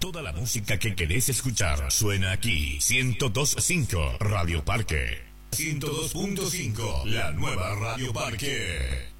Toda la música que querés escuchar suena aquí. 102.5 Radio Parque. 102.5 La nueva Radio Parque.